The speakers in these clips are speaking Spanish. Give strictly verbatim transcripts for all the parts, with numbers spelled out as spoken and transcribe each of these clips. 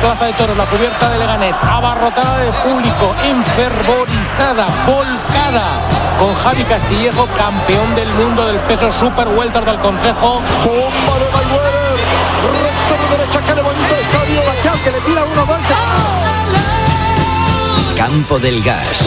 Plaza de Toros, la cubierta de Leganés, abarrotada de público, enfervorizada, volcada, con Javi Castillejo, campeón del mundo del peso super welter del Consejo. Bomba de Mayweather, recto de derecha que levanta el estadio, Batial que le tira uno más. Campo del Gas.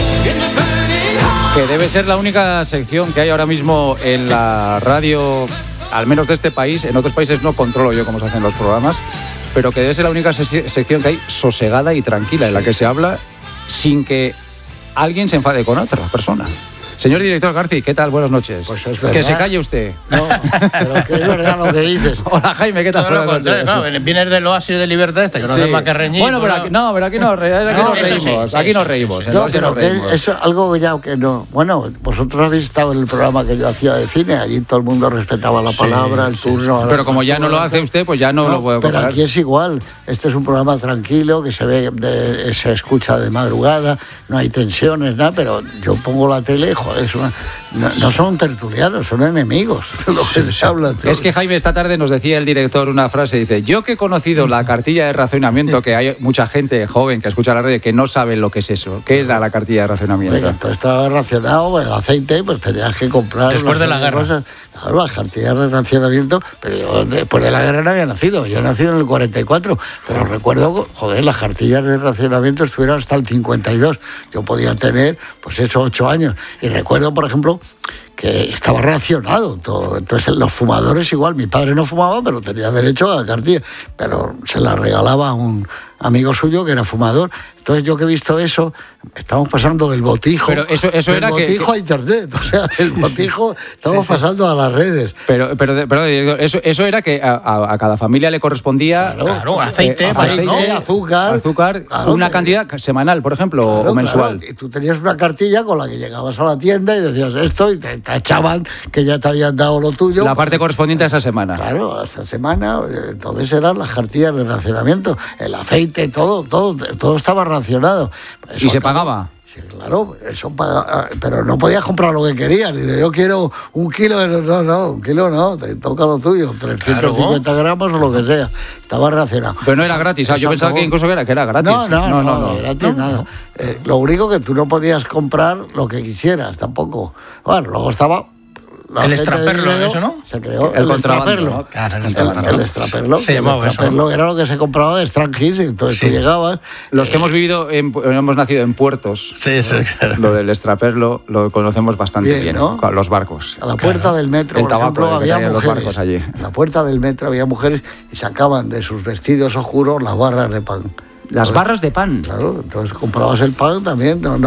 Que debe ser la única sección que hay ahora mismo en la radio, al menos de este país. En otros países no controlo yo cómo se hacen los programas, pero que debe ser la única se- sección que hay sosegada y tranquila, en la que se habla sin que alguien se enfade con otra persona. Señor director Garci, ¿qué tal? Buenas noches. Pues es verdad. Que se calle usted. No, pero que es verdad lo que dices. Hola Jaime, ¿qué tal? Todo lo Buenas contrario, noches. claro, vienes del oasis de libertad este, que no Sí. hace más que reñir. Bueno, pero ¿no? aquí, no, pero aquí no, aquí No, nos eso sí, reímos. sí, Aquí sí, nos sí, reímos. sí, sí. en No, Oasis pero nos que reímos. eso algo ya que no. Bueno, vosotros habéis estado en el programa que yo hacía de cine, allí todo el mundo respetaba la Sí, palabra, el sí, turno. Pero como ya no lo hace usted, pues ya no, No, lo puedo pero comparar. aquí es igual. Este es un programa tranquilo que se ve, de- se escucha de madrugada, no hay tensiones, nada. Pero yo pongo la tele, joder, es una- no, no son tertulianos, son enemigos. de lo que se habla. Es que Jaime, esta tarde nos decía el director una frase, dice, yo que he conocido la cartilla de racionamiento, que hay mucha gente joven que escucha la radio que no sabe lo que es eso. ¿Qué era la cartilla de racionamiento? Venga, entonces estaba racionado, el aceite, pues tenías que comprar. Después una de la serie guerra. cosas. Claro, las cartillas de racionamiento, pero yo después de la guerra no había nacido, yo nací en el cuarenta y cuatro, pero recuerdo, joder, las cartillas de racionamiento estuvieron hasta el cincuenta y dos, yo podía tener, pues eso, ocho años, y recuerdo, por ejemplo, que estaba racionado todo. Entonces los fumadores igual, mi padre no fumaba, pero tenía derecho a la cartilla, pero se la regalaba a un amigo suyo que era fumador. Entonces yo que he visto eso, estamos pasando del botijo, Pero eso- eso del era que- botijo que- a internet, o sea, del botijo estamos Sí, sí. pasando a las redes. Pero, pero, pero director, eso, eso era que a, a- a cada familia le correspondía Claro, Claro, aceite, eh, pues, aceite, ¿no? azúcar, azúcar, Claro, una que- cantidad semanal, por ejemplo, Claro, o mensual. claro. Y tú tenías una cartilla con la que llegabas a la tienda y decías esto y te tachaban que ya te habían dado lo tuyo. La parte correspondiente a esa semana. Claro, esta semana, eh, entonces eran las cartillas de racionamiento, el aceite, todo, todo, todo estaba racionado. Eso ¿Y se acabó. pagaba? Sí, claro, eso paga, pero no podías comprar lo que querías. Dice, yo quiero un kilo de... No, no, un kilo no, te toca lo tuyo, trescientos cincuenta gramos o lo que sea. Estaba racionado. Pero no era gratis. ah, Yo Eso pensaba acabó. que incluso era, que era gratis. No, no, no, no, no. gratis nada. Eh, lo único que tú no podías comprar lo que quisieras tampoco. Bueno, luego estaba... la El gente de extraperlo, dinero, eso, ¿no? Se creó El el, contrabando, extraperlo. ¿no? Claro, el El- extraperlo. El extraperlo. Se el llamaba eso. extraperlo era lo que se compraba de Strangis, entonces Sí. tú llegabas... Los que hemos vivido, en, hemos nacido en puertos, Sí, sí, claro. lo del extraperlo lo conocemos bastante Bien, bien, ¿no? con los barcos. A la puerta del metro, El por tabaco, ejemplo, el que había traían los mujeres. barcos allí. En la puerta del metro había mujeres y sacaban de sus vestidos oscuros las barras de pan. Las barras de pan. Claro, entonces comprabas el pan también, no, no